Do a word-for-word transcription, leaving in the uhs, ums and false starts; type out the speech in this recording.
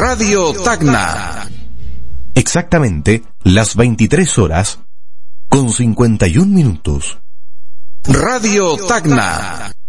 Radio Tacna. Exactamente las veintitrés horas con cincuenta y un minutos. Radio Tacna.